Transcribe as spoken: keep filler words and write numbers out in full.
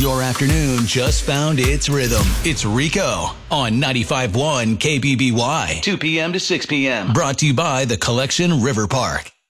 Your afternoon just found its rhythm. It's Rico on ninety-five point one K B B Y, two p.m. to six p.m. Brought to you by The Collection River Park.